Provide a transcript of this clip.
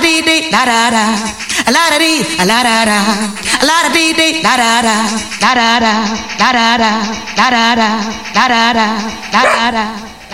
dee dee da da da. A la da dee, a la da da. A la da dee dee da da da. Da da da da da da da da da da da da da da.